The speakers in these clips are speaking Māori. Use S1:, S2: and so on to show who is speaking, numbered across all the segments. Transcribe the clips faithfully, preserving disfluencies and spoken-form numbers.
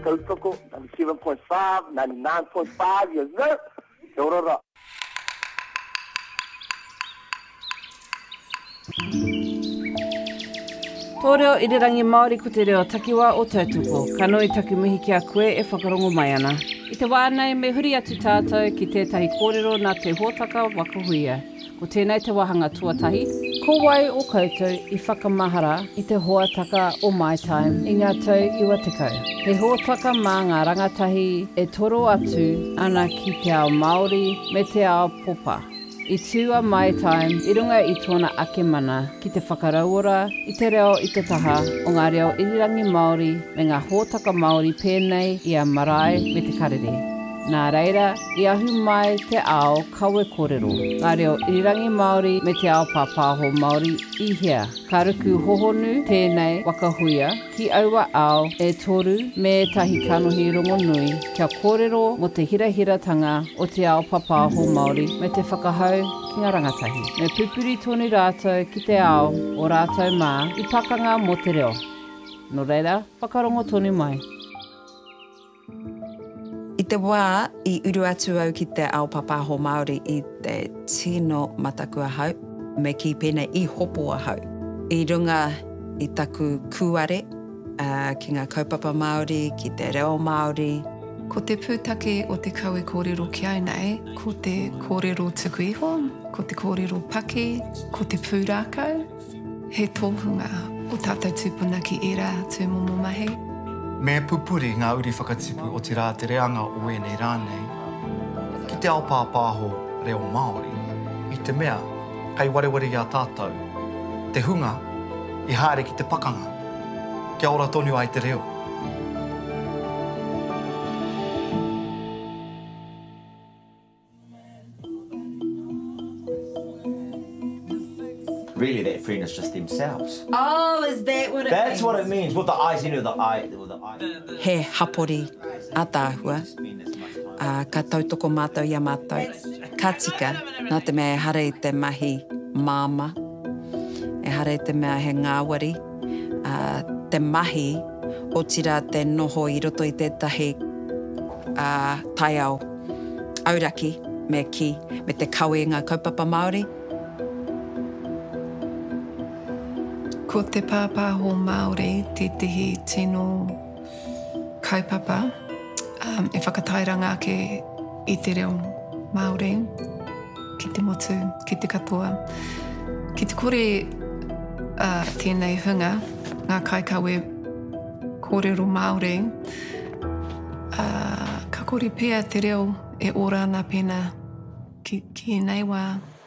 S1: tautoko, ninety-seven point five, ninety-nine point five, yes sir. Kia ora.
S2: Tō reo irirangi Māori ko te reo takiwa o Tautoko. Ka nui taki mihi ki a koe e whakarongo mai ana. I te wānei me huri atu tātou ki tētahi kōrero nā te hōtaka wakahuia. Ko tēnei te wahanga tuatahi. Ko wai o koutou i whakamahara i te hoataka o My Time i ngā tau iwa tekau. He hōtaka mā ngā rangatahi e toro atu ana ki te ao Māori me te ao Popa. I tūa My Time i runga i tōna ake mana ki te whakarauora i te reo i te taha o ngā reo irirangi Māori me ngā hōtaka Māori pēnei i a marae me te karere. Nā reira, i ahu mai te ao kawe kōrero. Ngā reo irirangi Māori me te ao pāpāho Māori i hea. Ka ruku hohonu tēnei wakahuia ki aua ao e toru me tahi kanohi rongo nui kia kōrero mo te hirahiratanga o te ao pāpāho Māori me te whakahau ki ngā rangatahi. Me pupuri tonu rātou ki te ao o rātou mā i pakanga mo te reo. No reira, whakarongo tonu mai.
S3: I te wā, i uru atu au ki te ao pāpāho Māori i te tino matakua hau, me ki pēnei i hopo a hau. I runga i taku kuare, uh, ki ngā kaupapa Māori, ki te reo Māori.
S4: Ko te pūtake o te kawe kōrero ki au nei, ko te kōrero tuku iho, ko te kōrero paki, ko te pūrākau, he tōhunga o tātou tūpuna ki era tū momo mahi.
S5: Me pupuri ngā uri whakatipu o te rā te reanga o ēnei rānei. Ki te ao pāpāho reo Māori, i te mea, kai wareware i a tātou, te hunga, i haere ki te pakanga. Kia ora tonu ai te reo.
S6: Really, that friend is just themselves.
S3: Oh, is that what it
S6: That's
S3: means?
S6: what it means. With the eyes, you know, the eye, with the eye.
S3: He hapori a tāhua, uh, ka tautoko mātou i a mātou. Ka tika, nā te mea e hara i te mahi māma, e hara i te mea he ngāwari, uh, te mahi o tira te noho i roto i tētahi uh, tai ao auraki me ki, me te kawe ngā kaupapa Māori.
S4: Ko te pāpāho Māori, te tihi tino kaupapa, um, e whakatairanga ke i te reo Māori, ki te motu, ki te katoa. Ki te kore uh, tēnei hunga, ngā kaikawe kōrero Māori, uh, ka kore pēr te reo e ora ana pēna ki, ki nei wā.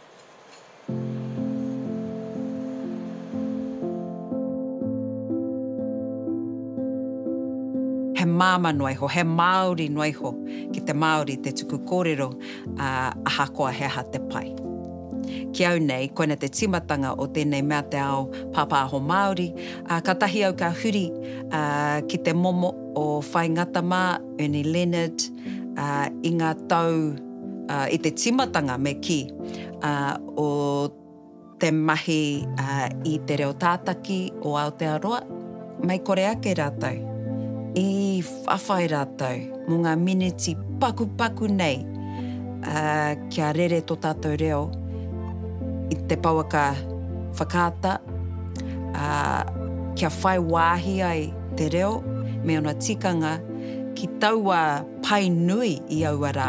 S3: He māma noiho, he Māori noiho ki te Māori te tuku kōrero uh, ahakoa he ha te pai. Ki au nei, koina te timatanga o tēnei mea te ao pāpāho Māori, uh, ka tahi au ka huri uh, ki te momo o Whaingatama, Ernie Leonard, uh, i ngā tau uh, i te timatanga me ki uh, o te mahi uh, i te reo tātaki o Aotearoa, mai kore ake rātou. I whawhai rātou, mō ngā miniti paku-paku nei, uh, kia rere tō tātou reo, i te pauaka whakaata, uh, kia whai wāhi ai te reo, me ona tikanga ki taua pai nui i aua rā.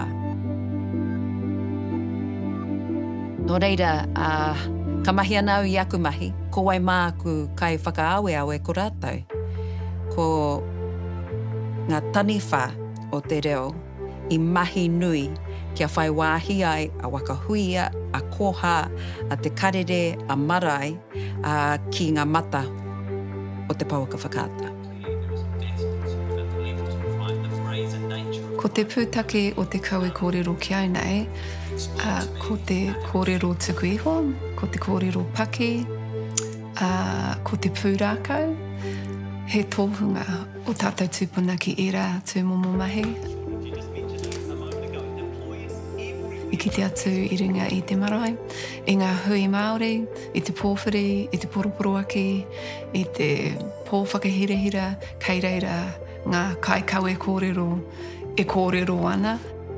S3: Nō reira, uh, ka mahi ana au i aku mahi, ko wai mā aku kai whakaawe awe ko rātou. Ko ngā tani whā o te reo i mahi nui kia whai wāhi ai a wakahuia, a koha, a te karere, a marae, a ki ngā mata o te pauaka whakaata.
S4: Ko te pūtake o te kawe kōrero ki au nei, uh, ko te kōrero tuku iho, ko te kōrero paki, uh, ko te pūrākau, he tōhunga o tātou tūpuna ki era tū momo mahi. I kite atu i ringa i te marae, i ngā hui Māori, i te pōwhiri, i te poroporoaki, i te pōwhakahirahira, kei reira ngā kaikau e kōrero, e kōrero ana.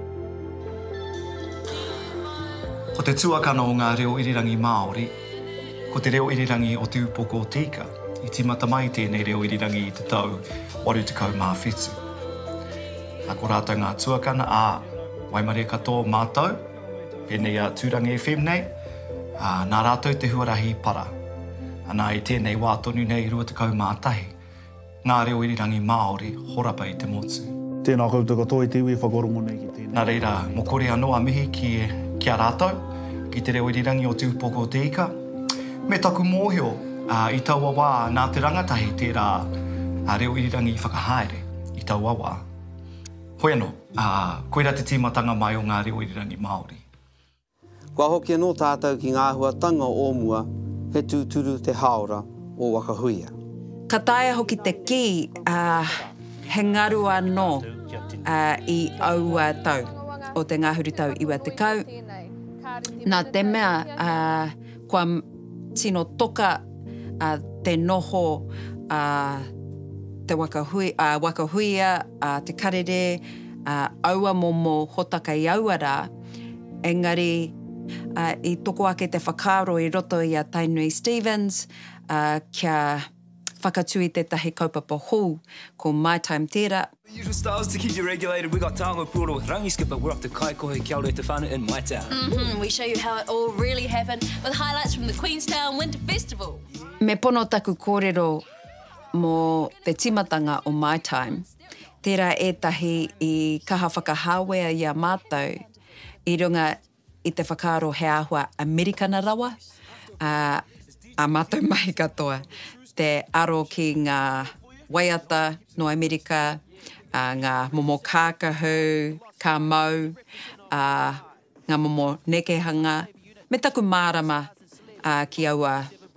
S5: Ko te tuakana o ngā reo irirangi Māori, ko te reo irirangi o te upoko o Tika, i timata mai tēnei reo irirangi i te tau warutikau mā whetū. A ko rātou ngā tuakana a Waimaria katoa mātou, pēnei a Tūrangi F M nei, a nā rātou te huarahi para. Anā i tēnei wā tonu nei ruatikau mātahi, ngā reo irirangi Māori horapa i te motu.
S7: Tēnā koutou katoa i te iwi whakarongo nei ki tēnei.
S5: Nā reira, mokore anoa mihi ki, ki a rātou, ki te reo irirangi o te upoko o te ika. Me taku mōhio, uh, i taua wā nā te rangatahi tērā uh, reo irirangi i whakahaere, i taua wā. Hoi anō, uh, koera te tīmatanga mai o ngā reo irirangi Māori.
S8: Kua hoki anō tātou ki ngā huatanga o mua, he tūturu te haora o Wakahuia.
S3: Ka taia hoki te ki, uh, he ngaru anō uh, i aua tau o te ngāhuri tau iwa te kau. Nā te mea, uh, kua tino toka uh, te noho uh, te wakahui, uh, wakahuia, uh, te karere, uh, aua momo hotaka i aua rā, engari uh, i toko ake te whakaro i roto i a Tainui Stevens, uh, kia whakatui tētahi kaupapa hou ko My Time Tērā.
S9: Usual styles to keep you regulated. We got Taonga Puro with Rangi Skipper. We're up to Kaikohe Kia ora te whānau in my town.
S10: Mm-hmm. We show you how it all really happened with highlights from the Queenstown Winter Festival.
S3: Me pono taku kōrero mō te timatanga o My Time. Tērā ētahi i kaha whakahāwea i a mātou i runga i te whakaro he āhua Amerikana rawa. Uh, a mātou mai katoa. Te aro ki ngā waiata no Amerika, uh, ngā momo kākahu, kā mau, uh, ngā momo nekehanga, me taku mārama uh, ki aua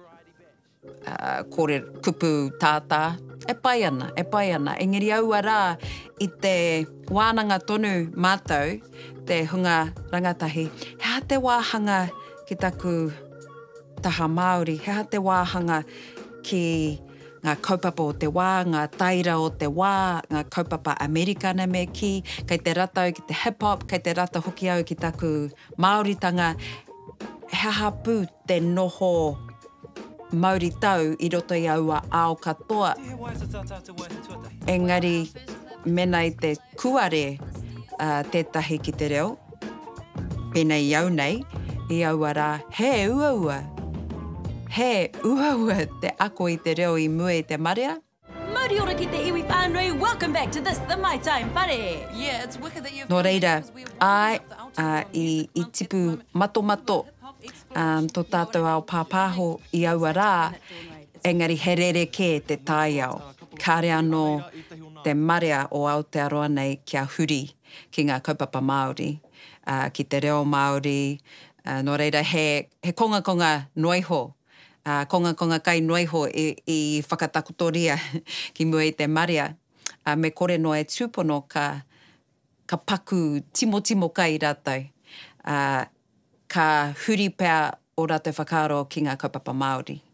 S3: uh, kore kupu tātā. E pai ana, e pai ana. Engari aua rā i te wānanga tonu mātou, te hunga rangatahi, hea te wāhanga ki taku taha Māori, hea te wāhanga ki ngā kaupapa o te wā, ngā taira o te wā, ngā kaupapa Amerikana me ki, kei te ratau ki te hip-hop, kei te rata hoki au ki taku Māoritanga, he hapu te noho Māori tau i roto i aua ao katoa. Engari, menai te kuare uh, tētahi ki te reo, pēnei iau nei, i aua rā, he ua ua. He ua ua te ako i te reo i mua i te marea.
S10: Mauri ora ki te iwi whānui. Welcome back to this, the My Time Whare.
S3: Yeah, it's wicked that you've... Nō reira, ai uh, i, i tipu mato mato um, tō tātou ao pāpāho i aua rā, engari he rereke te tai ao. Kāre anō te marea o Aotearoa nei kia huri ki ngā kaupapa Māori, uh, ki te reo Māori. Uh, nō reira, he, he konga konga noiho. Uh, konga konga kai noiho i, i whakatakotoria ki mua i te marea. Uh, me kore no e tūpono ka, ka paku timo timo kai rātou. Uh, ka huri pēr o rātou whakaro ki ngā kaupapa Māori.